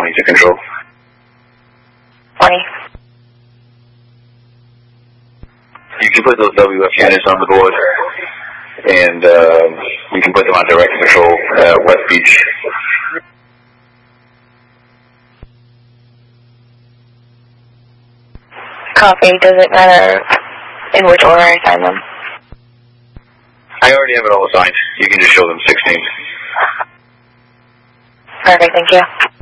20 to control. 20. You can put those WF units on the board, and you can put them on direct control at West Beach. Copy. Does it matter in which order I sign them? I already have it all assigned. You can just show them 16. Perfect, thank you.